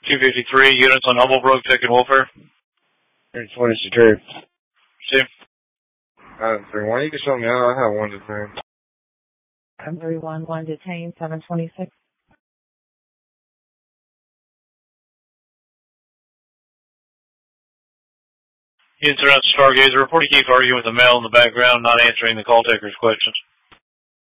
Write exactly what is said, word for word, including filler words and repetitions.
two fifty-three, units on Humblebrook, taking welfare. It's twenty-two. See? Uh, three one, you can show me out. I have one detained. three one one detained, seven twenty-six. Units around Stargazer, reporting keep arguing with the male in the background, not answering the call taker's questions.